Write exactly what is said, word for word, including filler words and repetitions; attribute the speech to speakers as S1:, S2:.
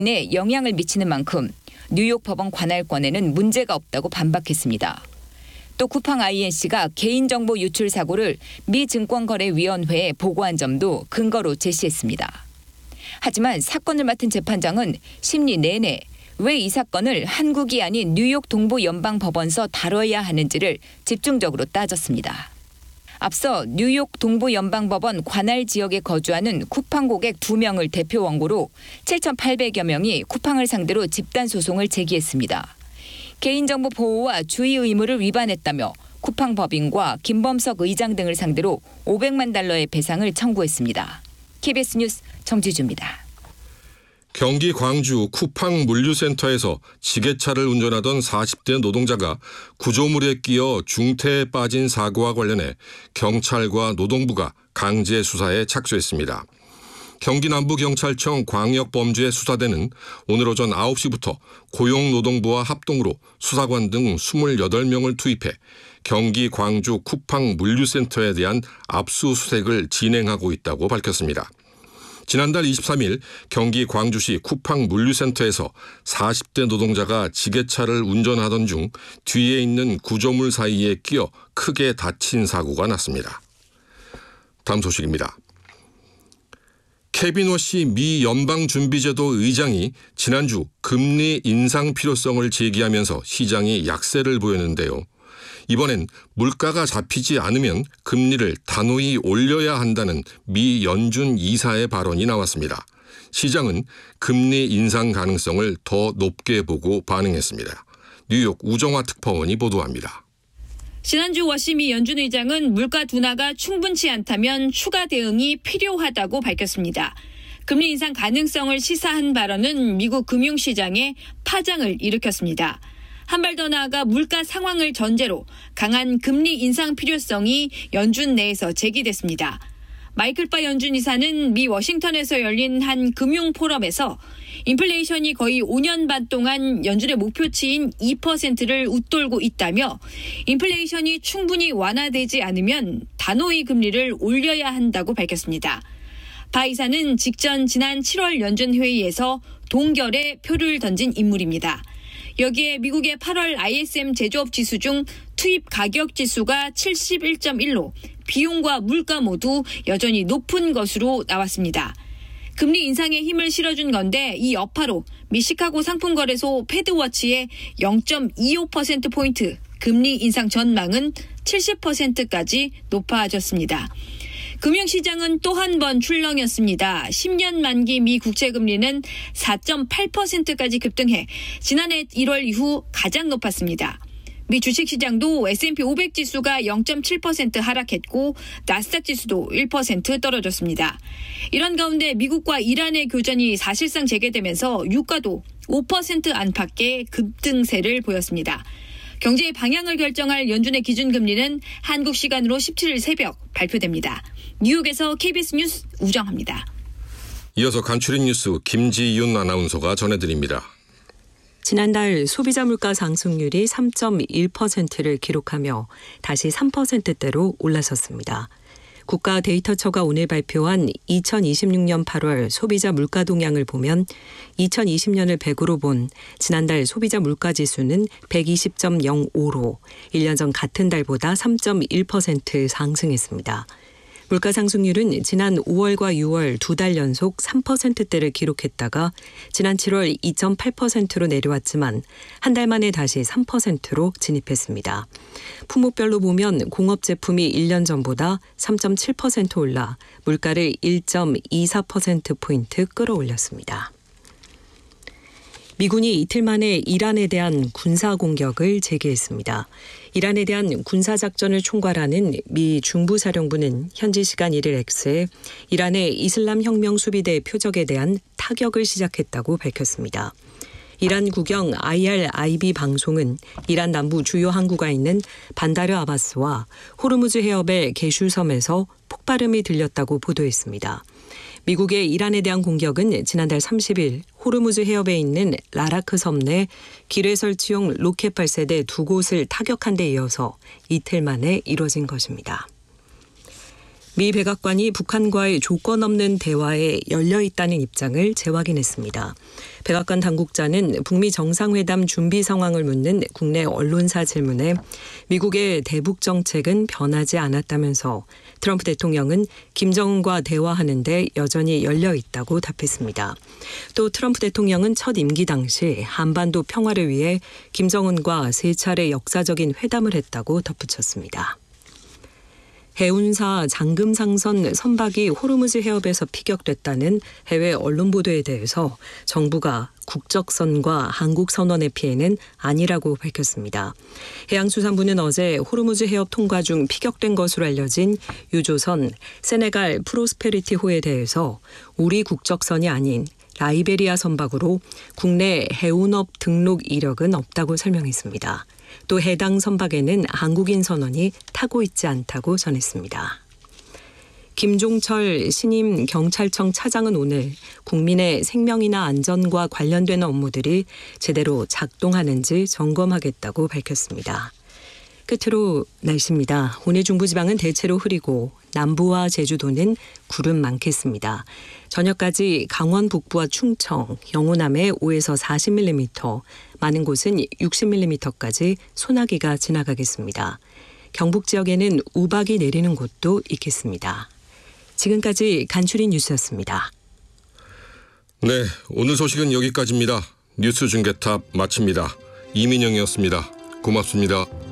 S1: 에 영향을 미치는 만큼 뉴욕 법원 관할권에는 문제가 없다고 반박했습니다. 또 쿠팡 아이엔씨가 개인정보 유출 사고를 미 증권거래위원회에 보고한 점도 근거로 제시했습니다. 하지만 사건을 맡은 재판장은 심리 내내 왜 이 사건을 한국이 아닌 뉴욕 동부연방법원서 다뤄야 하는지를 집중적으로 따졌습니다. 앞서 뉴욕 동부연방법원 관할 지역에 거주하는 쿠팡 고객 두 명을 대표 원고로 칠천팔백여 명이 쿠팡을 상대로 집단 소송을 제기했습니다. 개인정보 보호와 주의 의무를 위반했다며 쿠팡 법인과 김범석 의장 등을 상대로 오백만 달러의 배상을 청구했습니다. 케이비에스 뉴스 정지주입니다.
S2: 경기 광주 쿠팡 물류센터에서 지게차를 운전하던 사십 대 노동자가 구조물에 끼어 중태에 빠진 사고와 관련해 경찰과 노동부가 강제 수사에 착수했습니다. 경기 남부경찰청 광역범죄수사대는 오늘 오전 아홉 시부터 고용노동부와 합동으로 수사관 등 이십팔 명을 투입해 경기 광주 쿠팡 물류센터에 대한 압수수색을 진행하고 있다고 밝혔습니다. 지난달 이십삼 일 경기 광주시 쿠팡 물류센터에서 사십 대 노동자가 지게차를 운전하던 중 뒤에 있는 구조물 사이에 끼어 크게 다친 사고가 났습니다. 다음 소식입니다. 케빈 워시 미 연방준비제도 의장이 지난주 금리 인상 필요성을 제기하면서 시장이 약세를 보였는데요. 이번엔 물가가 잡히지 않으면 금리를 단호히 올려야 한다는 미 연준 이사의 발언이 나왔습니다. 시장은 금리 인상 가능성을 더 높게 보고 반응했습니다. 뉴욕 우정화 특파원이 보도합니다.
S3: 지난주 워시 미 연준 의장은 물가 둔화가 충분치 않다면 추가 대응이 필요하다고 밝혔습니다. 금리 인상 가능성을 시사한 발언은 미국 금융시장에 파장을 일으켰습니다. 한 발 더 나아가 물가 상황을 전제로 강한 금리 인상 필요성이 연준 내에서 제기됐습니다. 마이클 바 연준 이사는 미 워싱턴에서 열린 한 금융 포럼에서 인플레이션이 거의 오 년 반 동안 연준의 목표치인 이 퍼센트를 웃돌고 있다며 인플레이션이 충분히 완화되지 않으면 단호히 금리를 올려야 한다고 밝혔습니다. 바 이사는 직전 지난 칠월 연준 회의에서 동결에 표를 던진 인물입니다. 여기에 미국의 팔월 아이에스엠 제조업 지수 중 투입 가격 지수가 칠십일 점 일로 비용과 물가 모두 여전히 높은 것으로 나왔습니다. 금리 인상에 힘을 실어준 건데 이 여파로 미 시카고 상품거래소 패드워치의 영 점 이오 퍼센트포인트 금리 인상 전망은 칠십 퍼센트까지 높아졌습니다. 금융시장은 또 한 번 출렁였습니다. 십 년 만기 미 국채금리는 사 점 팔 퍼센트까지 급등해 지난해 일월 이후 가장 높았습니다. 미 주식시장도 에스 앤 피 오백 지수가 영 점 칠 퍼센트 하락했고 나스닥 지수도 일 퍼센트 떨어졌습니다. 이런 가운데 미국과 이란의 교전이 사실상 재개되면서 유가도 오 퍼센트 안팎의 급등세를 보였습니다. 경제의 방향을 결정할 연준의 기준금리는 한국 시간으로 십칠 일 새벽 발표됩니다. 뉴욕에서 케이비에스 뉴스 우정합니다.
S2: 이어서 간추린 뉴스 김지윤 아나운서가 전해드립니다.
S4: 지난달 소비자 물가 상승률이 삼 점 일 퍼센트를 기록하며 다시 삼 퍼센트대로 올라섰습니다. 국가데이터처가 오늘 발표한 이천이십육 년 팔월 소비자 물가 동향을 보면 이천이십 년을 백으로 본 지난달 소비자 물가 지수는 백이십 점 영오로 일 년 전 같은 달보다 삼 점 일 퍼센트 상승했습니다. 물가 상승률은 지난 오월과 유월 두 달 연속 삼 퍼센트대를 기록했다가 지난 칠월 이 점 팔 퍼센트로 내려왔지만 한 달 만에 다시 삼 퍼센트로 진입했습니다. 품목별로 보면 공업 제품이 일 년 전보다 삼 점 칠 퍼센트 올라 물가를 일 점 이사 퍼센트포인트 끌어올렸습니다. 미군이 이틀 만에 이란에 대한 군사 공격을 재개했습니다. 이란에 대한 군사작전을 총괄하는 미 중부사령부는 현지 시간 일 일 X에 이란의 이슬람 혁명 수비대 표적에 대한 타격을 시작했다고 밝혔습니다. 이란 국영 아이알아이비 방송은 이란 남부 주요 항구가 있는 반다르 아바스와 호르무즈 해협의 게슈섬에서 폭발음이 들렸다고 보도했습니다. 미국의 이란에 대한 공격은 지난달 삼십 일 호르무즈 해협에 있는 라라크 섬 내 기뢰 설치용 로켓 발사대 두 곳을 타격한 데 이어서 이틀 만에 이뤄진 것입니다. 미 백악관이 북한과의 조건 없는 대화에 열려 있다는 입장을 재확인했습니다. 백악관 당국자는 북미 정상회담 준비 상황을 묻는 국내 언론사 질문에 미국의 대북 정책은 변하지 않았다면서 트럼프 대통령은 김정은과 대화하는데 여전히 열려 있다고 답했습니다. 또 트럼프 대통령은 첫 임기 당시 한반도 평화를 위해 김정은과 세 차례 역사적인 회담을 했다고 덧붙였습니다. 해운사 장금상선 선박이 호르무즈 해협에서 피격됐다는 해외 언론 보도에 대해서 정부가 국적선과 한국 선원의 피해는 아니라고 밝혔습니다. 해양수산부는 어제 호르무즈 해협 통과 중 피격된 것으로 알려진 유조선 세네갈 프로스페리티호에 대해서 우리 국적선이 아닌 라이베리아 선박으로 국내 해운업 등록 이력은 없다고 설명했습니다. 또 해당 선박에는 한국인 선원이 타고 있지 않다고 전했습니다. 김종철 신임 경찰청 차장은 오늘 국민의 생명이나 안전과 관련되는 업무들이 제대로 작동하는지 점검하겠다고 밝혔습니다. 끝으로 날씨입니다. 오늘 중부지방은 대체로 흐리고 남부와 제주도는 구름 많겠습니다. 저녁까지 강원 북부와 충청, 영호남에 오에서 사십 밀리미터, 많은 곳은 육십 밀리미터까지 소나기가 지나가겠습니다. 경북 지역에는 우박이 내리는 곳도 있겠습니다. 지금까지 간추린 뉴스였습니다.
S2: 네, 오늘 소식은 여기까지입니다. 뉴스 중계탑 마칩니다. 이민영이었습니다. 고맙습니다.